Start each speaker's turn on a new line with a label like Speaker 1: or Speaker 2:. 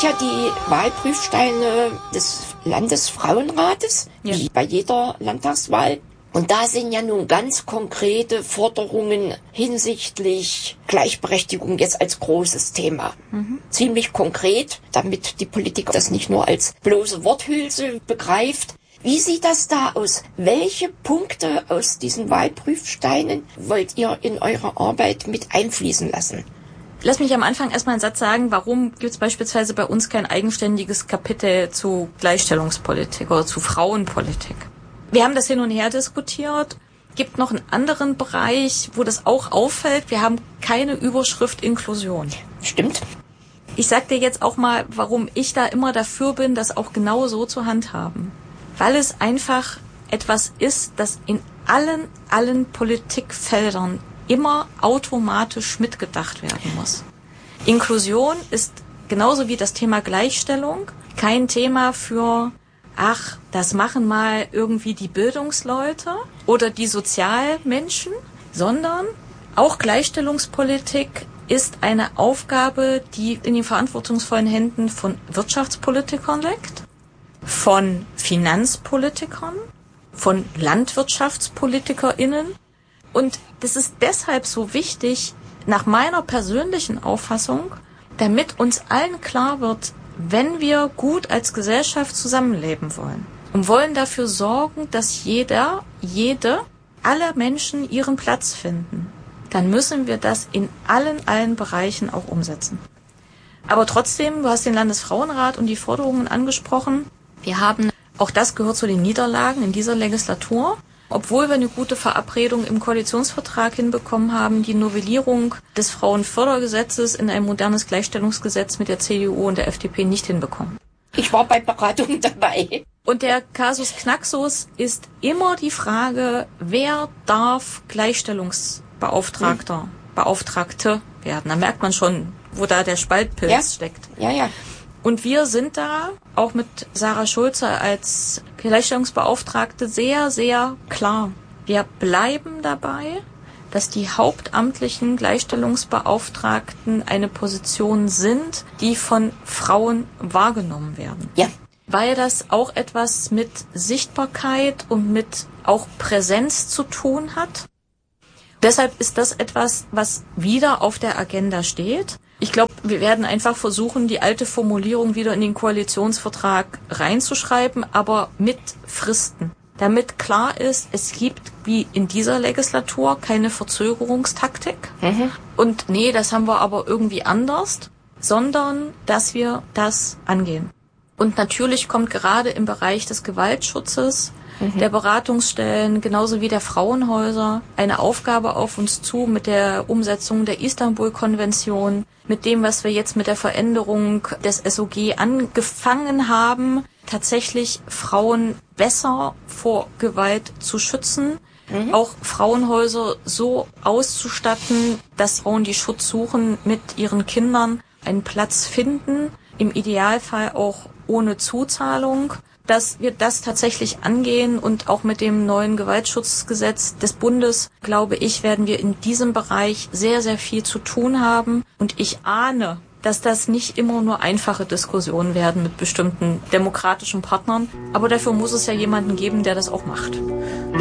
Speaker 1: ja die Wahlprüfsteine des Landesfrauenrates, wie bei jeder Landtagswahl. Und da sind ja nun ganz konkrete Forderungen hinsichtlich Gleichberechtigung jetzt als großes Thema. Ziemlich konkret, damit die Politik das nicht nur als bloße Worthülse begreift. Wie sieht das da aus? Welche Punkte aus diesen Wahlprüfsteinen wollt ihr in eure Arbeit mit einfließen lassen?
Speaker 2: Lass mich am Anfang erstmal einen Satz sagen, warum gibt es beispielsweise bei uns kein eigenständiges Kapitel zu Gleichstellungspolitik oder zu Frauenpolitik? Wir haben das hin und her diskutiert. Gibt noch einen anderen Bereich, wo das auch auffällt. Wir haben keine Überschrift Inklusion.
Speaker 1: Stimmt.
Speaker 2: Ich sag dir jetzt auch mal, warum ich da immer dafür bin, das auch genau so zu handhaben. Weil es einfach etwas ist, das in allen Politikfeldern immer automatisch mitgedacht werden muss. Inklusion ist genauso wie das Thema Gleichstellung kein Thema für das machen mal irgendwie die Bildungsleute oder die Sozialmenschen, sondern auch Gleichstellungspolitik ist eine Aufgabe, die in den verantwortungsvollen Händen von Wirtschaftspolitikern liegt, von Finanzpolitikern, von LandwirtschaftspolitikerInnen. Und das ist deshalb so wichtig, nach meiner persönlichen Auffassung, damit uns allen klar wird, wenn wir gut als Gesellschaft zusammenleben wollen und wollen dafür sorgen, dass alle Menschen ihren Platz finden, dann müssen wir das in allen Bereichen auch umsetzen. Aber trotzdem, du hast den Landesfrauenrat und die Forderungen angesprochen. Wir haben, auch das gehört zu den Niederlagen in dieser Legislatur, obwohl wir eine gute Verabredung im Koalitionsvertrag hinbekommen haben, die Novellierung des Frauenfördergesetzes in ein modernes Gleichstellungsgesetz mit der CDU und der FDP nicht hinbekommen.
Speaker 1: Ich war bei Beratungen dabei.
Speaker 2: Und der Kasus Knaxus ist immer die Frage, wer darf Gleichstellungsbeauftragter, Beauftragte werden. Da merkt man schon, wo da der Spaltpilz steckt.
Speaker 1: Ja.
Speaker 2: Und wir sind da, auch mit Sarah Schulze als Gleichstellungsbeauftragte, sehr, sehr klar. Wir bleiben dabei, dass die hauptamtlichen Gleichstellungsbeauftragten eine Position sind, die von Frauen wahrgenommen werden.
Speaker 1: Ja.
Speaker 2: Weil das auch etwas mit Sichtbarkeit und mit auch Präsenz zu tun hat. Deshalb ist das etwas, was wieder auf der Agenda steht. Ich glaube, wir werden einfach versuchen, die alte Formulierung wieder in den Koalitionsvertrag reinzuschreiben, aber mit Fristen. Damit klar ist, es gibt wie in dieser Legislatur keine Verzögerungstaktik. Und das haben wir aber irgendwie anders, sondern dass wir das angehen. Und natürlich kommt gerade im Bereich des Gewaltschutzes, der Beratungsstellen, genauso wie der Frauenhäuser, eine Aufgabe auf uns zu mit der Umsetzung der Istanbul-Konvention, mit dem, was wir jetzt mit der Veränderung des SOG angefangen haben, tatsächlich Frauen besser vor Gewalt zu schützen, auch Frauenhäuser so auszustatten, dass Frauen, die Schutz suchen, mit ihren Kindern einen Platz finden, im Idealfall auch ohne Zuzahlung, dass wir das tatsächlich angehen und auch mit dem neuen Gewaltschutzgesetz des Bundes, glaube ich, werden wir in diesem Bereich sehr, sehr viel zu tun haben. Und ich ahne, dass das nicht immer nur einfache Diskussionen werden mit bestimmten demokratischen Partnern. Aber dafür muss es ja jemanden geben, der das auch macht.